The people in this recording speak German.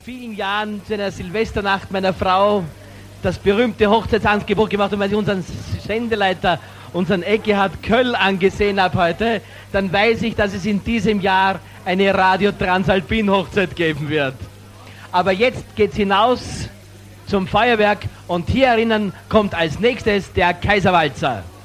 vielen Jahren zu einer Silvesternacht meiner Frau das berühmte Hochzeitsangebot gemacht und weil ich unseren Sendeleiter, unseren Eckehard Köll angesehen habe heute, dann weiß ich, dass es in diesem Jahr eine Radio Transalpin Hochzeit geben wird. Aber jetzt geht's hinaus zum Feuerwerk und hier erinnern kommt als nächstes der Kaiserwalzer.